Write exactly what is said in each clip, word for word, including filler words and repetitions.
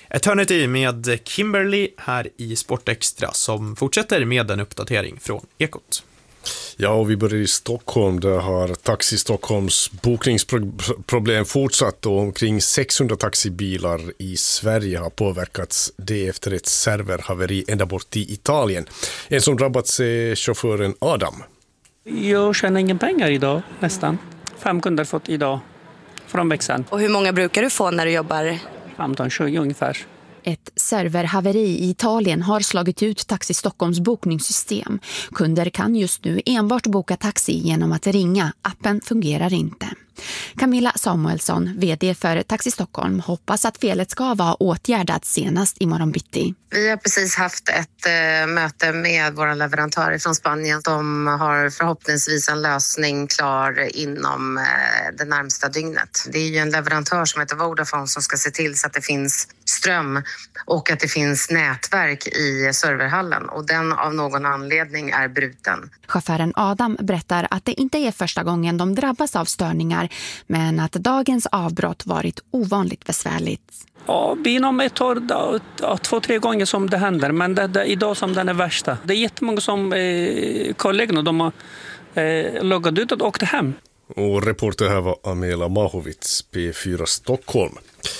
Eternity med Kimberly här i Sportextra som fortsätter med en uppdatering från Ekot. Ja, och vi börjar i Stockholm. Där har Taxi Stockholms bokningsproblem fortsatt och omkring sexhundra taxibilar i Sverige har påverkats det efter ett serverhaveri ända bort i Italien. En som drabbats är chauffören Adam. Jag tjänar ingen pengar idag, nästan. Fem kunder fått idag från växeln. Och hur många brukar du få när du jobbar? femton tjugo ungefär. Ett serverhaveri i Italien har slagit ut Taxi Stockholms bokningssystem. Kunder kan just nu enbart boka taxi genom att ringa. Appen fungerar inte. Camilla Samuelsson, vd för Taxi Stockholm, hoppas att felet ska vara åtgärdat senast imorgon bitti. Vi har precis haft ett eh, möte med våra leverantörer från Spanien. De har förhoppningsvis en lösning klar inom eh, det närmsta dygnet. Det är ju en leverantör som heter Vodafone som ska se till så att det finns ström och att det finns nätverk i serverhallen. Och den av någon anledning är bruten. Chauffören Adam berättar att det inte är första gången de drabbas av störningar, men att dagens avbrott varit ovanligt besvärligt. Ja, inom ett år, ja, två, tre gånger som det händer, men det, det, idag som den är värsta. Det är jättemånga som eh, kollegorna, de har eh, loggat ut och åkt hem. Och reporter här var Amela Mahovits, P fyra Stockholm.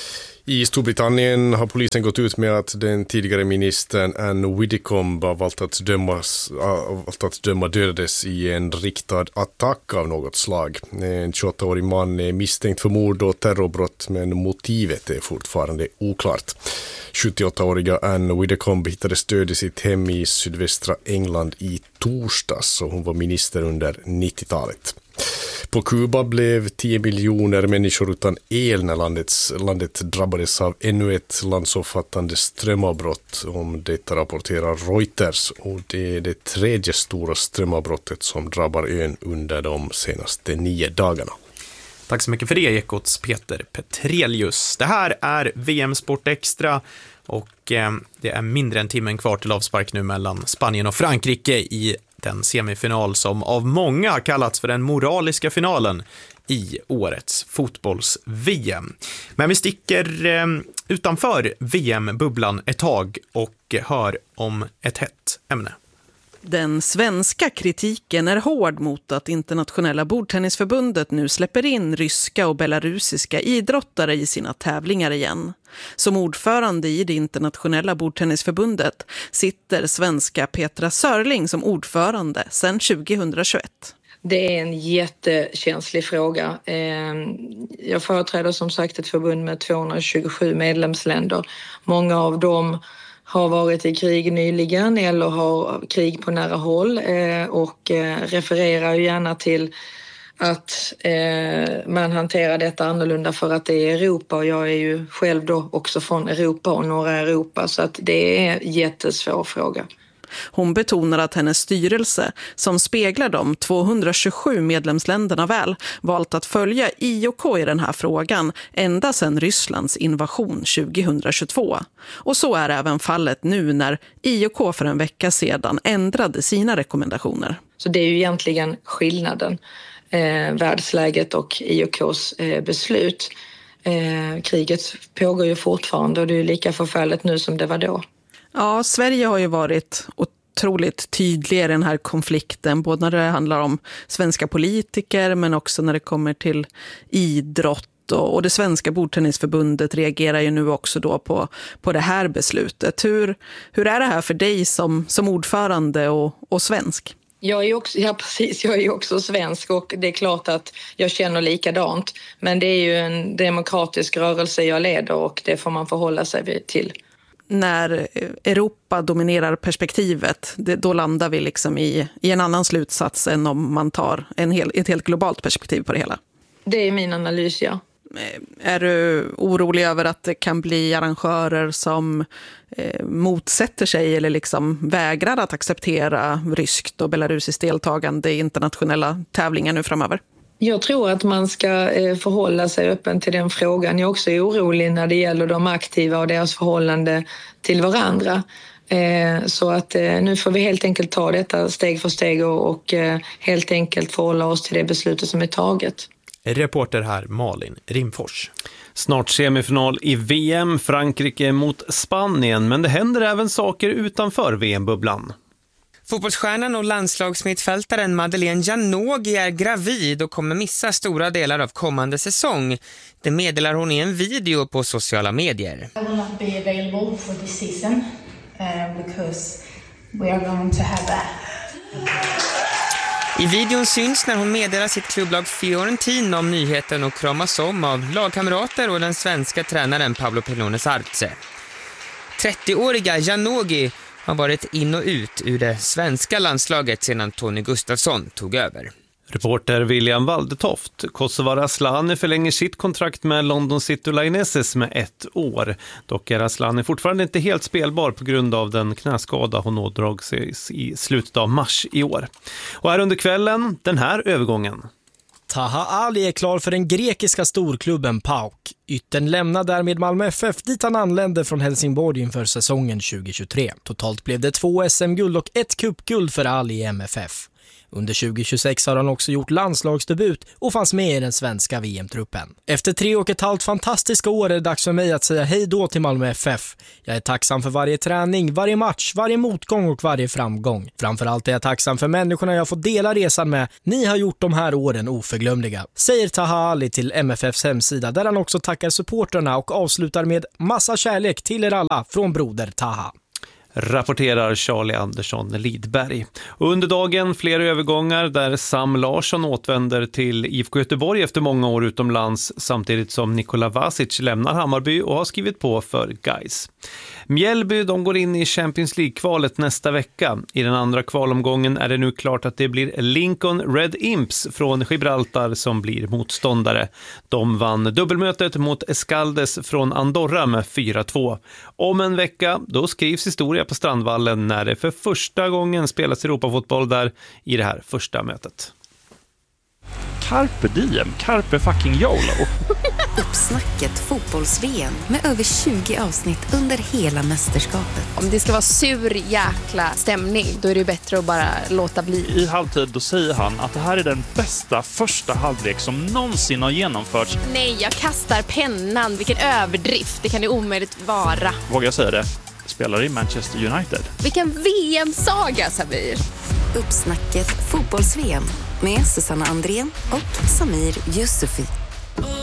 I Storbritannien har polisen gått ut med att den tidigare ministern Anne Widdecombe har valt att, dömas, valt att döma dödades i en riktad attack av något slag. En tjugoåttaårig man är misstänkt för mord och terrorbrott, men motivet är fortfarande oklart. sjuttioåttaåriga Anne Widdecombe hittades död i sitt hem i sydvästra England i torsdags, och hon var minister under nittiotalet. På Kuba blev tio miljoner människor utan el när landets, landet drabbades av ännu ett landsomfattande strömavbrott. Om detta rapporterar Reuters, och det är det tredje stora strömavbrottet som drabbar ön under de senaste nio dagarna. Tack så mycket för det, Ekots Peter Petrelius. Det här är V M Sport Extra och eh, det är mindre än timmen kvar till avspark nu mellan Spanien och Frankrike i den semifinal som av många kallats för den moraliska finalen i årets fotbolls-V M. Men vi sticker eh, utanför V M-bubblan ett tag och hör om ett hett ämne. Den svenska kritiken är hård mot att internationella bordtennisförbundet nu släpper in ryska och belarusiska idrottare i sina tävlingar igen. Som ordförande i det internationella bordtennisförbundet sitter svenska Petra Sörling som ordförande sedan tjugohundratjugoett. Det är en jättekänslig fråga. Jag företräder som sagt ett förbund med tvåhundratjugosju medlemsländer. Många av dem har varit i krig nyligen eller har krig på nära håll och refererar gärna till att man hanterar detta annorlunda för att det är Europa, och jag är ju själv då också från Europa och norra Europa, så att det är en jättesvår fråga. Hon betonar att hennes styrelse, som speglar de tvåhundratjugosju medlemsländerna väl, valt att följa I O K i den här frågan ända sedan Rysslands invasion tjugohundratjugotvå. Och så är även fallet nu när I O K för en vecka sedan ändrade sina rekommendationer. Så det är ju egentligen skillnaden, eh, världsläget och I O K:s eh, beslut. Eh, kriget pågår ju fortfarande och det är ju lika förfärligt nu som det var då. Ja, Sverige har ju varit otroligt tydlig i den här konflikten, både när det handlar om svenska politiker men också när det kommer till idrott, och, och det svenska bordtennisförbundet reagerar ju nu också då på, på det här beslutet. Hur, hur är det här för dig som, som ordförande och, och svensk? Jag är också, ja, precis, jag är också svensk och det är klart att jag känner likadant, men det är ju en demokratisk rörelse jag leder och det får man förhålla sig till. När Europa dominerar perspektivet, det, då landar vi liksom i, i en annan slutsats än om man tar en hel, ett helt globalt perspektiv på det hela. Det är min analys, ja. Är du orolig över att det kan bli arrangörer som eh, motsätter sig eller liksom vägrar att acceptera ryskt och belarusiskt deltagande i internationella tävlingar nu framöver? Jag tror att man ska förhålla sig öppen till den frågan. Jag är också orolig när det gäller de aktiva och deras förhållande till varandra. Så att nu får vi helt enkelt ta detta steg för steg och helt enkelt förhålla oss till det beslutet som är taget. Reporter här Malin Rimfors. Snart semifinal i V M, Frankrike mot Spanien, men det händer även saker utanför V M-bubblan. Fotbollsstjärnan och landslagsmittfältaren Madeleine Janogy är gravid och kommer missa stora delar av kommande säsong. Det meddelar hon i en video på sociala medier. I will not be available for this season uh, because we are going to have a... I videon syns när hon meddelar sitt klubblag Fiorentina om nyheten och kramas om av lagkamrater och den svenska tränaren Pablo Pellones Arce. trettioåriga Janogy har varit in och ut ur det svenska landslaget sedan Tony Gustafsson tog över. Reporter William Waldetoft. Kosova Asllani förlänger sitt kontrakt med London City Lionesses med ett år. Dock är Asllani fortfarande inte helt spelbar på grund av den knäskada hon ådrog sig i slutet av mars i år. Och här under kvällen, den här övergången. Taha Ali är klar för den grekiska storklubben PAOK. Yttern lämnar därmed Malmö F F dit han anlände från Helsingborg inför säsongen tjugo tjugotre. Totalt blev det två S M-guld och ett cupguld för Ali i M F F. Under tjugo tjugosex har han också gjort landslagsdebut och fanns med i den svenska V M-truppen. Efter tre och ett halvt fantastiska år är det dags för mig att säga hej då till Malmö F F. Jag är tacksam för varje träning, varje match, varje motgång och varje framgång. Framförallt är jag tacksam för människorna jag får dela resan med. Ni har gjort de här åren oförglömliga, säger Taha Ali till M F Fs hemsida där han också tackar supporterna och avslutar med massa kärlek till er alla från broder Taha. Rapporterar Charlie Andersson Lidberg. Och under dagen fler övergångar där Sam Larsson återvänder till I F K Göteborg efter många år utomlands samtidigt som Nikola Vasic lämnar Hammarby och har skrivit på för Gais. Mjällby de går in i Champions League-kvalet nästa vecka. I den andra kvalomgången är det nu klart att det blir Lincoln Red Imps från Gibraltar som blir motståndare. De vann dubbelmötet mot Escaldes från Andorra med fyra två. Om en vecka då skrivs historia på Strandvallen när det för första gången spelas Europafotboll där i det här första mötet. Carpe diem, carpe fucking YOLO. Uppsnacket fotbolls-V M med över tjugo avsnitt under hela mästerskapet. Om det ska vara sur jäkla stämning, då är det bättre att bara låta bli. I halvtid då säger han att det här är den bästa första halvlek som någonsin har genomförts. Nej, jag kastar pennan. Vilken överdrift. Det kan ju omöjligt vara. Vågar jag säga det? Spelar i Manchester United. Vilken V M-saga, Samir. Uppsnacket fotbolls-V M med Susanna Andrén och Samir Yusufi.